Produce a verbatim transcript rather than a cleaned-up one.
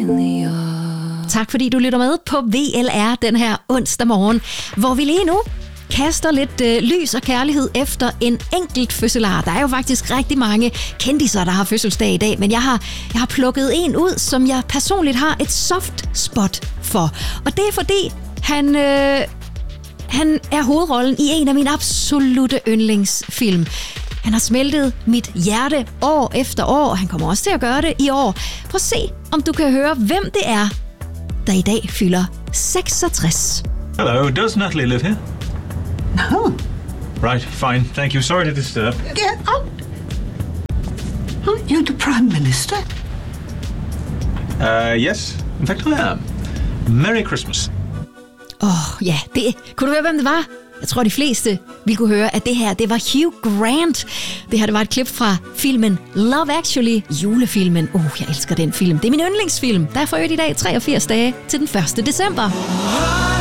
Tak fordi du lytter med på V L R den her onsdag morgen, hvor vi lige nu kaster lidt øh, lys og kærlighed efter en enkelt fødselar. Der er jo faktisk rigtig mange kendiser, der har fødselsdag i dag, men jeg har, jeg har plukket en ud, som jeg personligt har et soft spot for. Og det er fordi, han, øh, han er hovedrollen i en af mine absolutte yndlingsfilm. Han har smeltet mit hjerte år efter år, og han kommer også til at gøre det i år. Prøv at se, om du kan høre, hvem det er, der i dag fylder seksogtres. Hello, does Natalie live here? No. Right, fine. Thank you. Sorry to disturb. Get out. Aren't you the Prime Minister? Uh, yes. In fact, I am. Merry Christmas. Åh, oh, ja, det. Kunne du høre, hvem det var? Jeg tror, de fleste ville kunne høre, at det her, det var Hugh Grant. Det her, det var et klip fra filmen Love Actually, julefilmen. Åh, oh, jeg elsker den film. Det er min yndlingsfilm. Derfor er det i dag treogfirs dage til den første december.